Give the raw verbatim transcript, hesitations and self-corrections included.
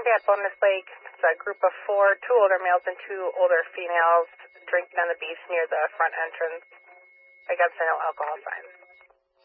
at Bonus Lake. It's a group of four, two older males and two older females drinking on the beach near the front entrance against the no alcohol signs.